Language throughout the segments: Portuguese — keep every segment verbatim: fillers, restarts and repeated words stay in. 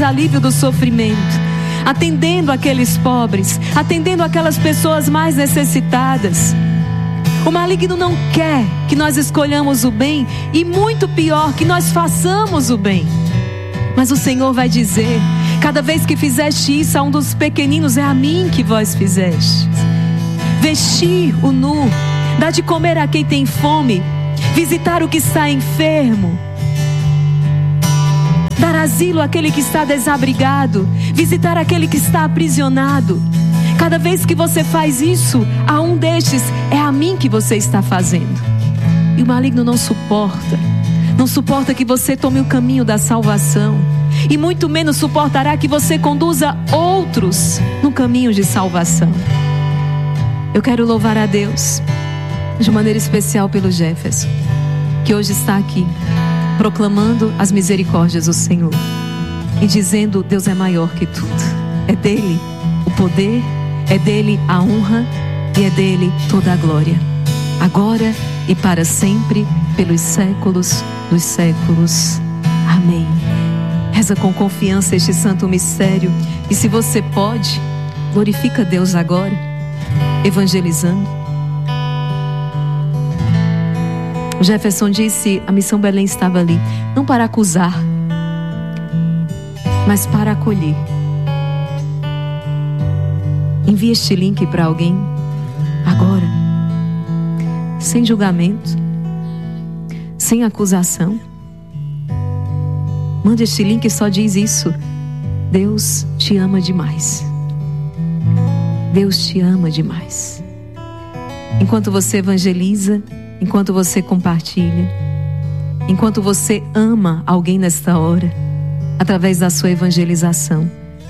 alívio do sofrimento, atendendo aqueles pobres, atendendo aquelas pessoas mais necessitadas. O maligno não quer que nós escolhamos o bem, e muito pior, que nós façamos o bem. Mas o Senhor vai dizer: cada vez que fizeste isso a um dos pequeninos, é a mim que vós fizestes. Vestir o nu, dar de comer a quem tem fome, visitar o que está enfermo, dar asilo àquele que está desabrigado, visitar aquele que está aprisionado. Cada vez que você faz isso a um destes, é a mim que você está fazendo. E o maligno não suporta, não suporta que você tome o caminho da salvação, e muito menos suportará que você conduza outros no caminho de salvação. Eu quero louvar a Deus de maneira especial pelo Jefferson, que hoje está aqui proclamando as misericórdias do Senhor e dizendo: Deus é maior que tudo. É dele o poder, é dele a honra e é dele toda a glória, agora e para sempre, pelos séculos dos séculos. Amém. Reza com confiança este santo mistério, e se você pode, glorifica Deus agora, evangelizando. O Jefferson disse: a Missão Belém estava ali, não para acusar, mas para acolher. Envie este link para alguém agora, sem julgamento, sem acusação. Mande este link e só diz isso: Deus te ama demais. Deus te ama demais. Enquanto você evangeliza, enquanto você compartilha, enquanto você ama alguém nesta hora, através da sua evangelização,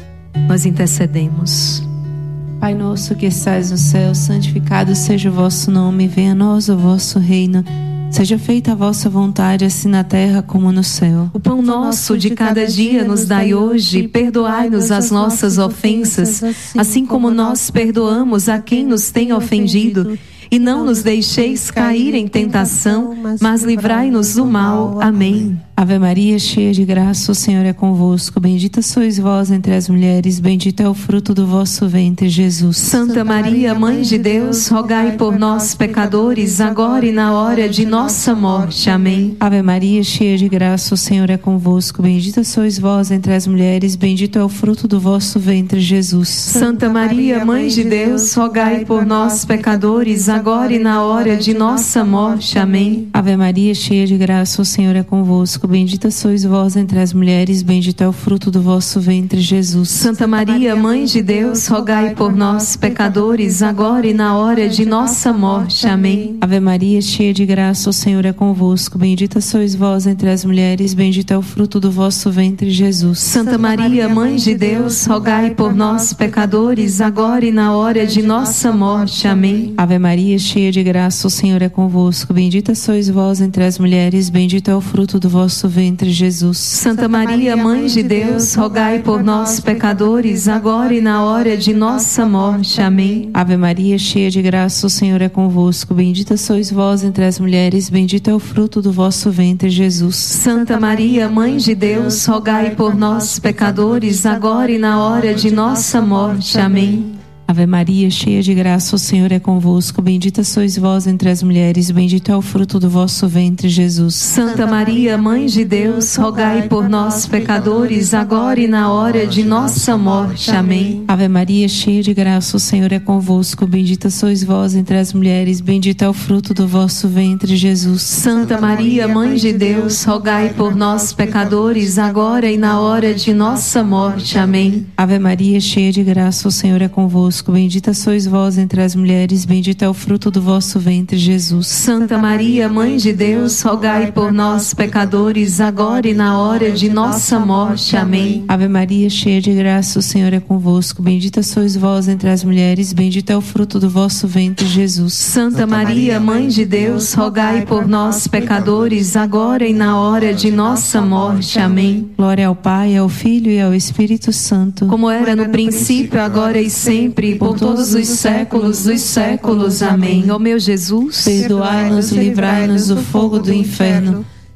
nós intercedemos. Pai nosso que estais no céu, santificado seja o vosso nome, venha a nós o vosso reino. Seja feita a vossa vontade, assim na terra como no céu. O pão nosso de cada dia nos dai hoje, perdoai-nos as nossas ofensas, assim como nós perdoamos a quem nos tem ofendido. E não nos deixeis cair em tentação, mas livrai-nos do mal. Amém. Ave Maria, cheia de graça, o Senhor é convosco. Bendita sois vós entre as mulheres, bendito é o fruto do vosso ventre, Jesus. Santa Maria, Mãe de Deus, rogai por nós, pecadores, agora e na hora de nossa morte. Amém. Ave Maria, cheia de graça, o Senhor é convosco. Bendita sois vós entre as mulheres, bendito é o fruto do vosso ventre, Jesus. Santa Maria, Mãe de Deus, rogai por nós, pecadores, agora e na hora de nossa morte. Amém. Ave Maria, cheia de graça, o Senhor é convosco. Bendita sois vós entre as mulheres, bendito é o fruto do vosso ventre, Jesus. Santa Maria, Mãe de Deus, rogai por nós, pecadores, agora e na hora de nossa morte. Amém. Ave Maria, cheia de graça, o Senhor é convosco. Bendita sois vós entre as mulheres, bendito é o fruto do vosso ventre, Jesus. Santa Maria, Mãe de Deus, rogai por nós, pecadores, agora e na hora de nossa morte. Amém. Ave Maria, cheia de graça, o Senhor é convosco. Bendita sois vós entre as mulheres, bendito é o fruto do vosso ventre, Jesus. Santa Maria, Mãe de Deus, rogai por nós, pecadores, agora e na hora de nossa morte. Amém. Ave Maria, cheia de graça, o Senhor é convosco. Bendita sois vós entre as mulheres, bendito é o fruto do vosso ventre, Jesus. Santa Maria, Mãe de Deus, rogai por nós, pecadores, agora e na hora de nossa morte. Amém. Ave Maria, cheia de graça, o Senhor é convosco. Bendita sois vós entre as mulheres, bendito é o fruto do vosso ventre, Jesus. Santa Maria, Mãe de Deus, rogai por nós, pecadores, agora e na hora de nossa morte. Amém. Ave Maria, cheia de graça, o Senhor é convosco. Bendita sois vós entre as mulheres, bendito é o fruto do vosso ventre, Jesus. Santa Maria, Mãe de Deus, rogai por nós, pecadores, agora e na hora de nossa morte. Amém. Ave Maria, cheia de graça, o Senhor é convosco. Bendita sois vós entre as mulheres, bendito é o fruto do vosso ventre, Jesus. Santa Maria, Mãe de Deus, rogai por nós, pecadores, agora e na hora de nossa morte. Amém. Ave Maria, cheia de graça, o Senhor é convosco. Bendita sois vós entre as mulheres, bendito é o fruto do vosso ventre, Jesus. Santa Maria, Mãe de Deus, rogai por nós, pecadores, agora e na hora de nossa morte. Amém. Glória ao Pai, ao Filho e ao Espírito Santo, como era no princípio, agora e sempre, por todos os séculos dos séculos. Amém. Ó meu Jesus, perdoai-nos, livrai-nos do fogo do inferno,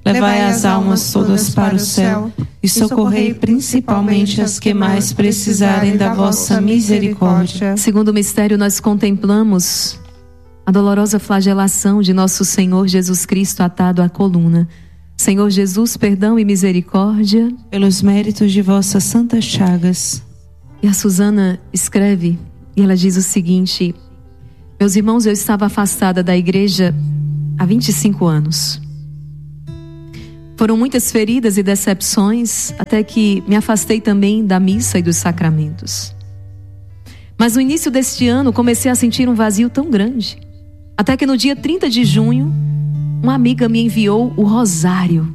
levai as almas todas para o céu e socorrei principalmente as que mais precisarem da vossa misericórdia. Segundo mistério, nós contemplamos a dolorosa flagelação de nosso Senhor Jesus Cristo atado à coluna. Senhor Jesus, perdão e misericórdia pelos méritos de vossas santas chagas. E a Suzana escreve, e ela diz o seguinte: meus irmãos, eu estava afastada da igreja há vinte e cinco anos. Foram muitas feridas e decepções, até que me afastei também da missa e dos sacramentos. Mas no início deste ano comecei a sentir um vazio tão grande, até que no dia trinta de junho, uma amiga me enviou o rosário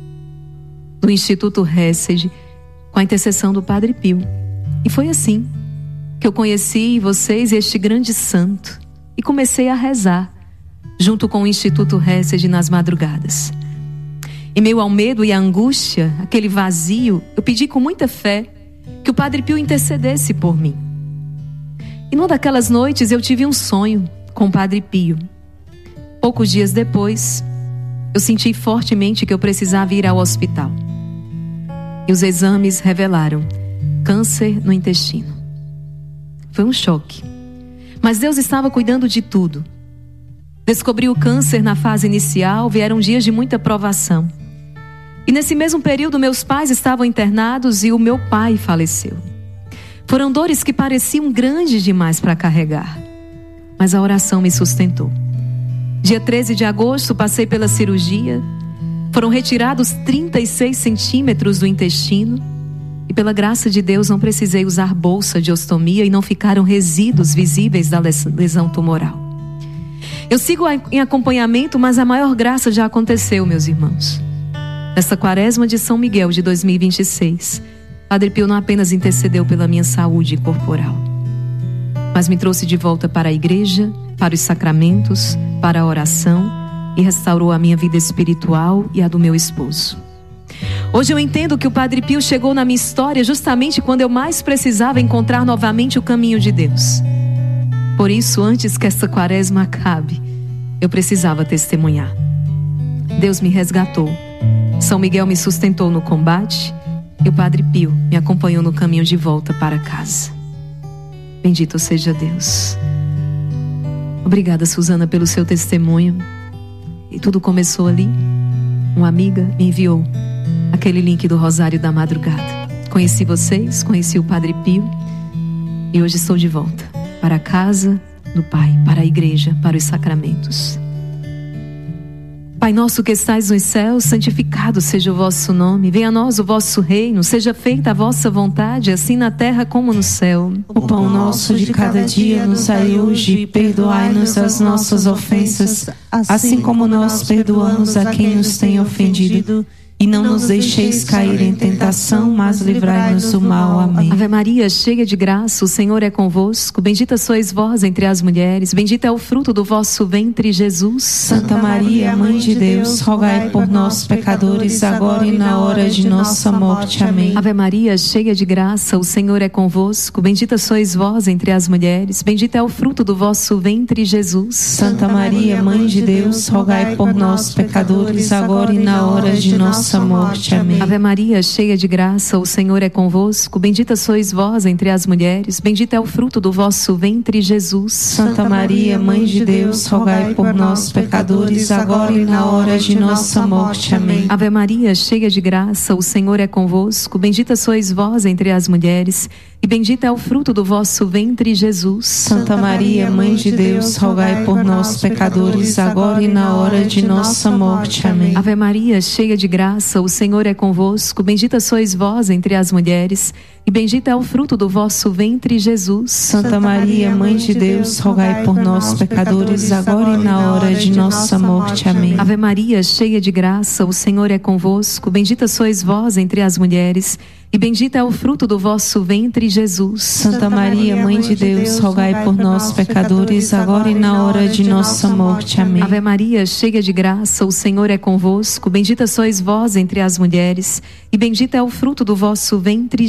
do Instituto Hesed, com a intercessão do Padre Pio. E foi assim que eu conheci vocês e este grande santo, e comecei a rezar junto com o Instituto Hesed nas madrugadas. Em meio ao medo e à angústia, aquele vazio, eu pedi com muita fé que o Padre Pio intercedesse por mim. E numa daquelas noites eu tive um sonho com o Padre Pio. Poucos dias depois, eu senti fortemente que eu precisava ir ao hospital. E os exames revelaram câncer no intestino. Foi um choque. Mas Deus estava cuidando de tudo. Descobri o câncer na fase inicial, vieram dias de muita provação. E nesse mesmo período, meus pais estavam internados e o meu pai faleceu. Foram dores que pareciam grandes demais para carregar, mas a oração me sustentou. Dia treze de agosto, passei pela cirurgia. Foram retirados trinta e seis centímetros do intestino. E pela graça de Deus não precisei usar bolsa de ostomia e não ficaram resíduos visíveis da lesão tumoral. Eu sigo em acompanhamento, mas a maior graça já aconteceu, meus irmãos. Nesta quaresma de São Miguel de dois mil e vinte e seis, Padre Pio não apenas intercedeu pela minha saúde corporal, mas me trouxe de volta para a igreja, para os sacramentos, para a oração e restaurou a minha vida espiritual e a do meu esposo. Hoje eu entendo que o Padre Pio chegou na minha história justamente quando eu mais precisava encontrar novamente o caminho de Deus. Por isso, antes que esta quaresma acabe, eu precisava testemunhar. Deus me resgatou. São Miguel me sustentou no combate e o Padre Pio me acompanhou no caminho de volta para casa. Bendito seja Deus. Obrigada, Suzana, pelo seu testemunho. E tudo começou ali. Uma amiga me enviou aquele link do Rosário da Madrugada. Conheci vocês, conheci o Padre Pio e hoje estou de volta para a casa do Pai, para a igreja, para os sacramentos. Pai nosso que estais nos céus, santificado seja o vosso nome. Venha a nós o vosso reino, seja feita a vossa vontade, assim na terra como no céu. O pão nosso de cada dia nos dai hoje, e perdoai-nos as nossas ofensas, assim como nós perdoamos a quem nos tem ofendido. E não nos deixeis cair em tentação, mas livrai-nos do mal. Amém. Ave Maria, cheia de graça, o Senhor é convosco. Bendita sois vós entre as mulheres. Bendito é o fruto do vosso ventre, Jesus. Santa Maria, Mãe de Deus, rogai por nós, pecadores, agora e na hora de nossa morte. Amém. Ave Maria, cheia de graça, o Senhor é convosco. Bendita sois vós entre as mulheres. Bendito é o fruto do vosso ventre, Jesus. Santa Maria, Mãe de Deus, rogai por nós, pecadores, agora e na hora de nossa morte. Amém. Ave Maria, cheia de graça, o Senhor é convosco. Bendita sois vós entre as mulheres. Bendito é o fruto do vosso ventre, Jesus. Santa Maria, Mãe de Deus, rogai por nós, pecadores, agora e na hora de nossa morte. Amém. Ave Maria, cheia de graça, o Senhor é convosco. Bendita sois vós entre as mulheres. E bendito é o fruto do vosso ventre, Jesus. Santa Maria, Mãe de Deus, rogai por nós, pecadores, agora e na hora de nossa morte. Amém. Ave Maria, cheia de graça, o Senhor é convosco. Bendita sois vós entre as mulheres. E bendito é o fruto do vosso ventre, Jesus. Santa Maria, Mãe de Deus, rogai por nós, pecadores, agora e na hora de nossa morte. Amém. Ave Maria, cheia de graça, o Senhor é convosco. Bendita sois vós entre as mulheres. E bendito é o fruto do vosso ventre, Jesus. Santa Maria, Mãe de Deus, rogai por nós, pecadores, agora e na hora de nossa morte. Amém. Ave Maria, cheia de graça, o Senhor é convosco. Bendita sois vós entre as mulheres. E bendito é o fruto do vosso ventre, Jesus.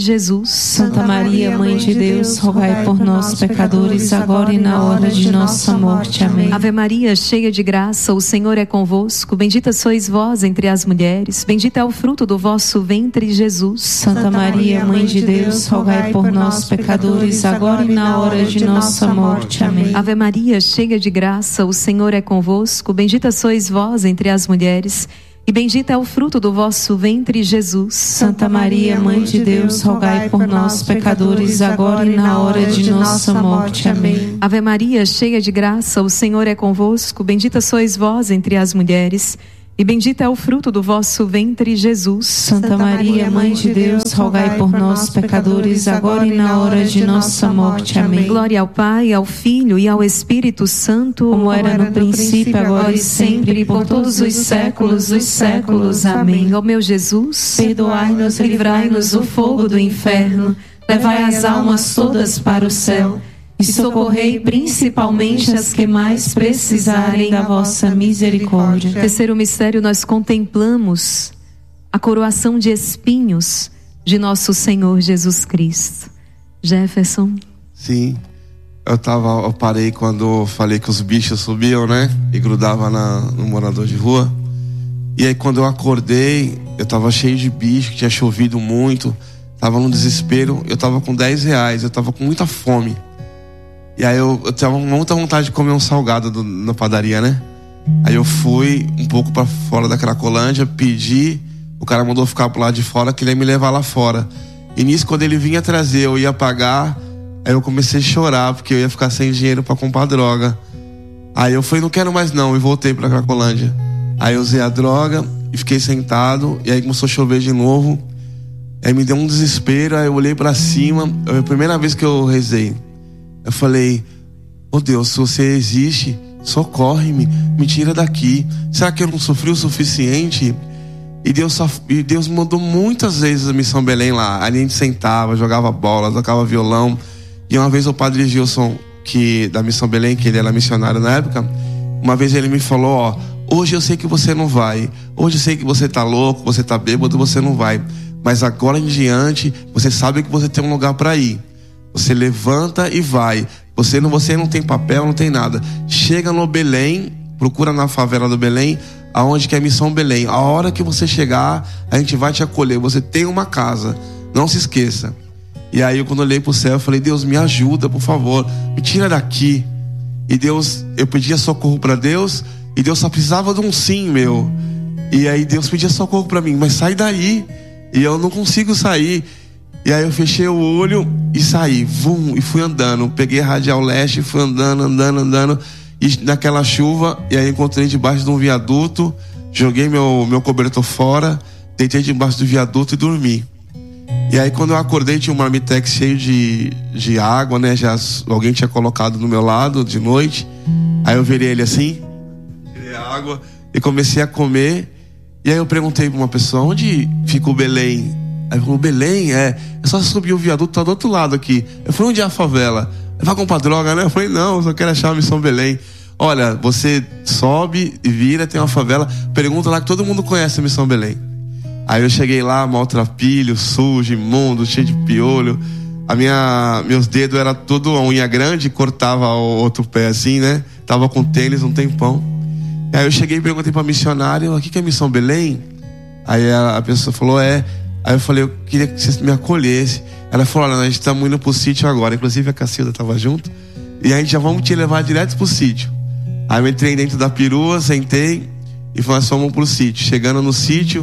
Jesus. Santa Maria, Mãe de Deus, rogai por nós, pecadores, agora e na hora de nossa morte. Amém. Ave Maria, cheia de graça, o Senhor é convosco. Bendita sois vós entre as mulheres. Bendito é o fruto do vosso ventre, Jesus. Santa Maria, Mãe de Deus, rogai por nós, pecadores, agora e na hora de nossa morte. Amém. Ave Maria, cheia de graça, o Senhor é convosco. Bendita sois vós entre as mulheres. E bendito é o fruto do vosso ventre, Jesus. Santa Maria, Mãe de Deus, rogai por nós, pecadores, agora e na hora de nossa morte. Amém. Ave Maria, cheia de graça, o Senhor é convosco. Bendita sois vós entre as mulheres. E bendito é o fruto do vosso ventre, Jesus. Santa Maria, Mãe de Deus, rogai por nós, pecadores, agora e na hora de nossa morte. Amém. Glória ao Pai, ao Filho e ao Espírito Santo, como era no princípio, agora e sempre, e por todos os séculos dos séculos. Amém. Ó meu Jesus, perdoai-nos e livrai-nos do fogo do inferno, levai as almas todas para o céu e socorrei principalmente as que mais precisarem da vossa misericórdia. Terceiro mistério, nós contemplamos a coroação de espinhos de nosso Senhor Jesus Cristo. Jefferson. Sim, eu, tava, eu parei quando eu falei que os bichos subiam, né? E grudavam na, no morador de rua. E aí quando eu acordei, eu tava cheio de bicho, tinha chovido muito, tava num desespero, eu tava com dez reais, eu tava com muita fome. E aí eu, eu tinha muita vontade de comer um salgado do, na padaria, né? Aí eu fui um pouco pra fora da Cracolândia, pedi, o cara mandou ficar pro lado de fora, que ele ia me levar lá fora. E nisso, quando ele vinha trazer, eu ia pagar, aí eu comecei a chorar, porque eu ia ficar sem dinheiro pra comprar droga. Aí eu falei, não quero mais não, e voltei pra Cracolândia. Aí eu usei a droga e fiquei sentado, e aí começou a chover de novo. Aí me deu um desespero, aí eu olhei pra cima, foi a primeira vez que eu rezei. Eu falei, oh Deus, se você existe, socorre-me, me tira daqui. Será que eu não sofri o suficiente? E Deus, só, e Deus mandou muitas vezes a Missão Belém lá. Ali a gente sentava, jogava bola, tocava violão. E uma vez o Padre Gilson, que, da Missão Belém, que ele era missionário na época, uma vez ele me falou, ó, hoje eu sei que você não vai, hoje eu sei que você tá louco, você tá bêbado, você não vai, mas agora em diante, você sabe que você tem um lugar para ir. Você levanta e vai. Você não, você não tem papel, não tem nada. Chega no Belém, procura na favela do Belém, aonde que é a Missão Belém. A hora que você chegar, a gente vai te acolher. Você tem uma casa, não se esqueça. E aí quando eu olhei pro céu, eu falei, Deus, me ajuda, por favor, me tira daqui. E Deus, eu pedia socorro para Deus, e Deus só precisava de um sim meu. E aí Deus pedia socorro para mim, mas sai daí. E eu não consigo sair. E aí eu fechei o olho e saí, vum, e fui andando. Peguei a Radial Leste, fui andando, andando, andando. E naquela chuva, e aí encontrei debaixo de um viaduto, joguei meu, meu cobertor fora, deitei debaixo do viaduto e dormi. E aí quando eu acordei, tinha um marmitex cheio de, de água, né? Já, alguém tinha colocado do meu lado de noite. Aí eu virei ele assim, tirei a água e comecei a comer. E aí eu perguntei pra uma pessoa, onde fica o Belém? Aí falou, Belém, é, é só subir o viaduto, tá do outro lado aqui. Eu falei, onde é a favela? Vai comprar droga, né? Eu falei, não, eu só quero achar a Missão Belém. Olha, você sobe e vira, tem uma favela, pergunta lá que todo mundo conhece a Missão Belém. Aí eu cheguei lá, maltrapilho, sujo, imundo, cheio de piolho. A minha, meus dedos eram tudo a unha grande, cortava o outro pé assim, né? Tava com tênis um tempão. Aí eu cheguei e perguntei pra missionária, o que é Missão Belém? Aí a, a pessoa falou, é... Aí eu falei, eu queria que você me acolhesse. Ela falou, olha, a gente tá indo pro sítio agora. Inclusive a Cacilda tava junto. E a gente já vamos te levar direto pro sítio. Aí eu entrei dentro da perua, sentei e nós fomos pro sítio. Chegando no sítio,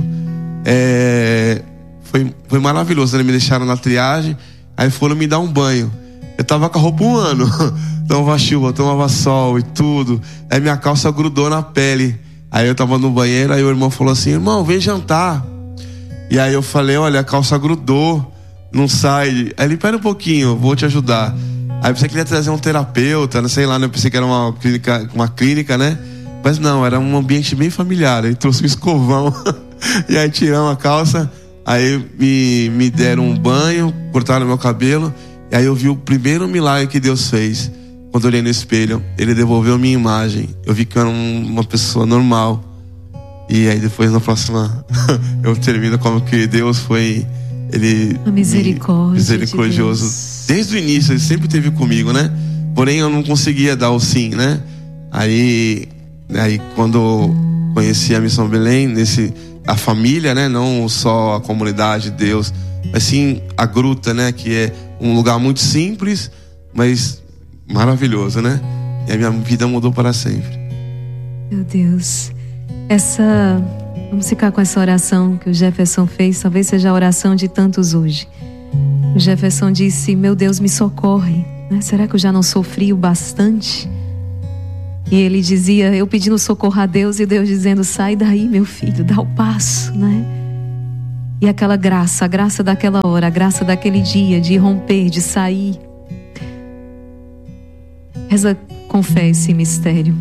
é... foi, foi maravilhoso. Eles me deixaram na triagem, aí foram me dar um banho. Eu tava com a roupa um ano. Tomava chuva, tomava sol e tudo. Aí minha calça grudou na pele. Aí eu tava no banheiro, aí o irmão falou assim, irmão, vem jantar. E aí eu falei, olha, a calça grudou, não sai. Aí ele, pera um pouquinho, vou te ajudar. Aí eu pensei que ele ia trazer um terapeuta, não sei lá, né? Eu pensei que era uma clínica, uma clínica, né? Mas não, era um ambiente bem familiar. Ele trouxe um escovão. E aí tiramos a calça, aí me, me deram um banho, cortaram meu cabelo. E aí eu vi o primeiro milagre que Deus fez. Quando eu olhei no espelho, Ele devolveu minha imagem. Eu vi que eu era um, uma pessoa normal. E aí depois na próxima eu termino como que Deus foi Ele a misericórdia misericordioso. De Desde o início, ele sempre esteve comigo, né? Porém, eu não conseguia dar o sim, né? Aí, aí quando conheci a Missão Belém, nesse, a família, né? Não só a comunidade de Deus, mas sim a gruta, né? Que é um lugar muito simples, mas maravilhoso, né? E a minha vida mudou para sempre. Meu Deus. Essa... Vamos ficar com essa oração que o Jefferson fez. Talvez seja a oração de tantos hoje. O Jefferson disse: meu Deus, me socorre, né? Será que eu já não sofri o bastante? E ele dizia, eu pedindo socorro a Deus, e Deus dizendo: sai daí, meu filho, dá o passo, né? E aquela graça, a graça daquela hora, a graça daquele dia, de romper, de sair. Reza com fé esse mistério.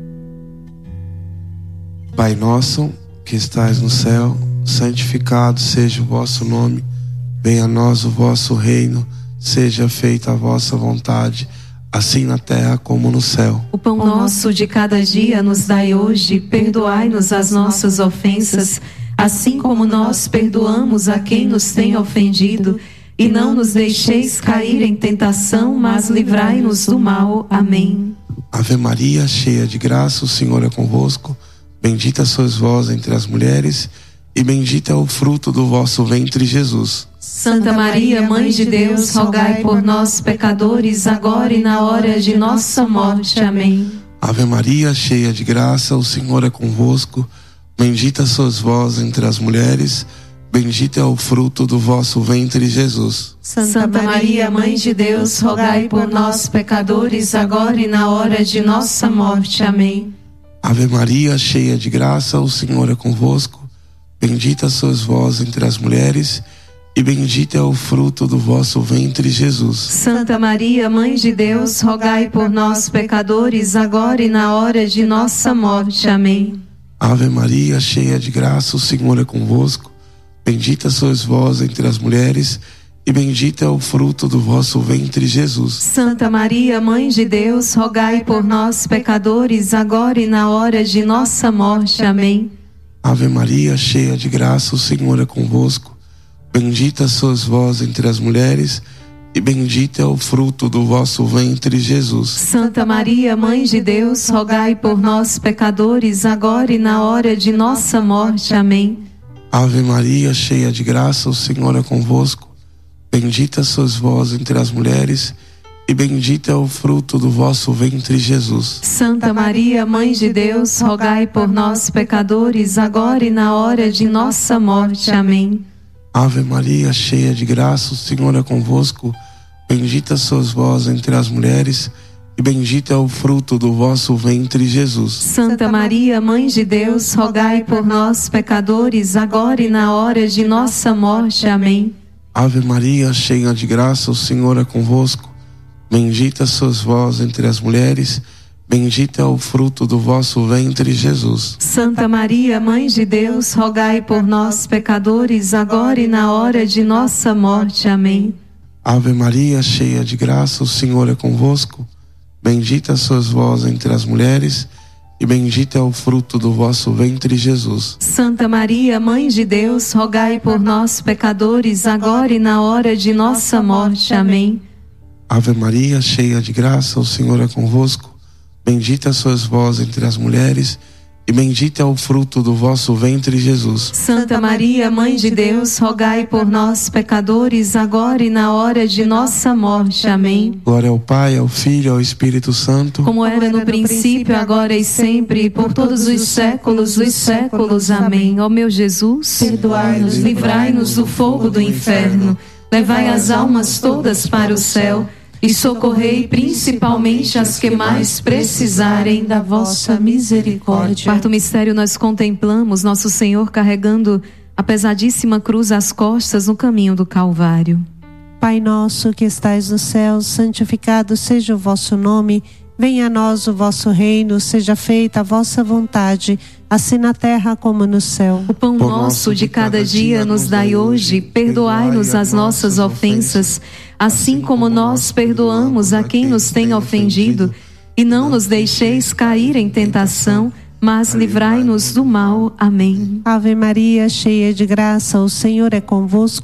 Pai nosso, que estais no céu, santificado seja o vosso nome. Venha a nós o vosso reino, seja feita a vossa vontade, assim na terra como no céu. O pão nosso de cada dia nos dai hoje, perdoai-nos as nossas ofensas, assim como nós perdoamos a quem nos tem ofendido, e não nos deixeis cair em tentação, mas livrai-nos do mal. Amém. Ave Maria, cheia de graça, o Senhor é convosco. Bendita sois vós entre as mulheres, e bendito é o fruto do vosso ventre, Jesus. Santa Maria, Mãe de Deus, rogai por nós, pecadores, agora e na hora de nossa morte. Amém. Ave Maria, cheia de graça, o Senhor é convosco. Bendita sois vós entre as mulheres, bendito é o fruto do vosso ventre, Jesus. Santa Maria, Mãe de Deus, rogai por nós, pecadores, agora e na hora de nossa morte. Amém. Ave Maria, cheia de graça, o Senhor é convosco. Bendita sois vós entre as mulheres, e bendito é o fruto do vosso ventre, Jesus. Santa Maria, Mãe de Deus, rogai por nós, pecadores, agora e na hora de nossa morte. Amém. Ave Maria, cheia de graça, o Senhor é convosco. Bendita sois vós entre as mulheres, e bendito é o fruto do vosso ventre, Jesus. Santa Maria, Mãe de Deus, rogai por nós, pecadores, agora e na hora de nossa morte. Amém. Ave Maria, cheia de graça, o Senhor é convosco. Bendita sois vós entre as mulheres, e bendito é o fruto do vosso ventre, Jesus. Santa Maria, Mãe de Deus, rogai por nós, pecadores, agora e na hora de nossa morte. Amém. Ave Maria, cheia de graça, o Senhor é convosco. Bendita sois vós entre as mulheres, e bendito é o fruto do vosso ventre, Jesus. Santa Maria, Mãe de Deus, rogai por nós, pecadores, agora e na hora de nossa morte. Amém. Ave Maria, cheia de graça, o Senhor é convosco. Bendita sois vós entre as mulheres, e bendito é o fruto do vosso ventre, Jesus. Santa Maria, Mãe de Deus, rogai por nós, pecadores, agora e na hora de nossa morte. Amém. Ave Maria, cheia de graça, o Senhor é convosco. Bendita sois vós entre as mulheres, bendito é o fruto do vosso ventre, Jesus. Santa Maria, Mãe de Deus, rogai por nós, pecadores, agora e na hora de nossa morte. Amém. Ave Maria, cheia de graça, o Senhor é convosco. Bendita sois vós entre as mulheres, e bendito é o fruto do vosso ventre, Jesus. Santa Maria, Mãe de Deus, rogai por nós, pecadores, agora e na hora de nossa morte. Amém. Ave Maria, cheia de graça, o Senhor é convosco. Bendita sois vós entre as mulheres, e bendito é o fruto do vosso ventre, Jesus. Santa Maria, Mãe de Deus, rogai por nós, pecadores, agora e na hora de nossa morte. Amém. Glória ao Pai, ao Filho e ao Espírito Santo, como era no princípio, agora e sempre, e por todos os séculos dos séculos. Amém. Ó meu Jesus, perdoai-nos, livrai-nos do fogo do inferno, levai as almas todas para o céu, e socorrei principalmente as que mais precisarem da vossa misericórdia. Quarto mistério, nós contemplamos nosso Senhor carregando a pesadíssima cruz às costas no caminho do Calvário. Pai nosso que estais no céu, santificado seja o vosso nome. Venha a nós o vosso reino, seja feita a vossa vontade, assim na terra como no céu. O pão nosso de cada dia nos dai hoje, perdoai-nos as nossas ofensas, assim como nós perdoamos a quem nos tem ofendido, e não nos deixeis cair em tentação, mas livrai-nos do mal. Amém. Ave Maria, cheia de graça, o Senhor é convosco.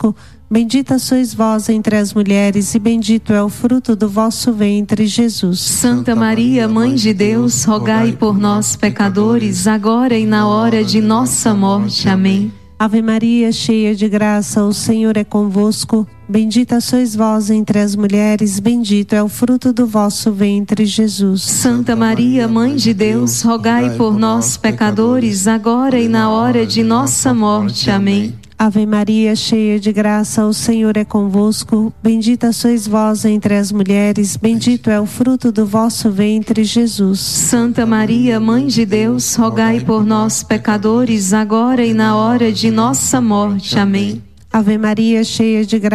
Bendita sois vós entre as mulheres, e bendito é o fruto do vosso ventre, Jesus. Santa Maria, Mãe de Deus, rogai por nós, pecadores, agora e na hora de nossa morte. Amém. Ave Maria, cheia de graça, o Senhor é convosco. Bendita sois vós entre as mulheres, bendito é o fruto do vosso ventre, Jesus. Santa Maria, Mãe de Deus, rogai por nós, pecadores, agora e na hora de nossa morte. Amém. Ave Maria, cheia de graça, o Senhor é convosco. Bendita sois vós entre as mulheres, bendito é o fruto do vosso ventre, Jesus. Santa Maria, Mãe de Deus, rogai por nós, pecadores, agora e na hora de nossa morte. Amém. Ave Maria, cheia de graça,